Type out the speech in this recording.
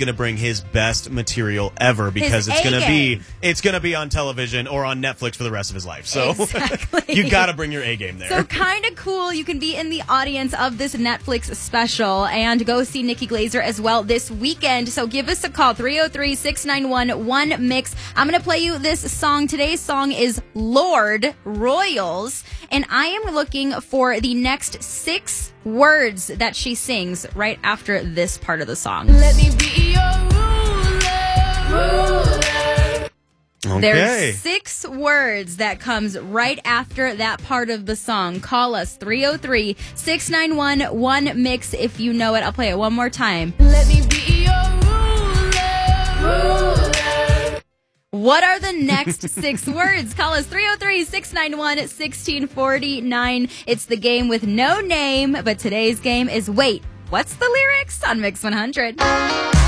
going to bring his best material ever because it's going to be on television or on Netflix for the rest of his life. So exactly. You got to bring your A game there. So kind of cool. You can be in the audience of this Netflix special and go see Nikki Glazer as well this weekend. So give us a call, 303-691-1MIX. I'm going to play you this song. Today's song is Lord Royals, and I am looking for the next 6 words that she sings right after this part of the song. Let me be your ruler. Okay. There's 6 words that comes right after that part of the song. Call us 303-691-1MIX if you know it. I'll play it one more time. Let me be your ruler. What are the next 6 words? Call us 303-691-1649. It's the game with no name, but today's game is Wait, what's the lyrics on Mix 100?